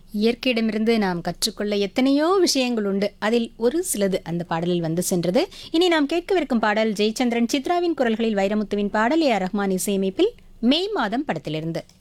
இயற்கையிடமிருந்து நாம் கற்றுக்கொள்ள எத்தனையோ விஷயங்கள் உண்டு. அதில் ஒரு சிலது அந்த பாடலில் வந்து சென்றது. இனி நாம் கேட்கவிருக்கும் பாடல் ஜெயச்சந்திரன், சித்ராவின் குரல்களில் வைரமுத்துவின் பாடல், ஏ ஆர் ரஹ்மான் இசையமைப்பில் மே மாதம் படத்திலிருந்து.